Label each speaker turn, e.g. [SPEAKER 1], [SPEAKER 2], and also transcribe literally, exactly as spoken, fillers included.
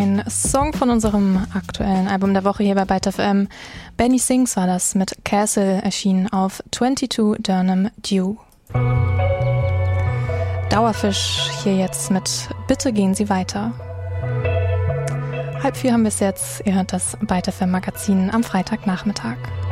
[SPEAKER 1] ein Song von unserem aktuellen Album der Woche hier bei Byte F M. Benny Sings war das mit Castle, erschienen auf zweiundzwanzig Durham Dew. Dauerfisch hier jetzt mit Bitte gehen Sie weiter. Halb vier haben wir es jetzt. Ihr hört das Byte F M Magazin am Freitagnachmittag.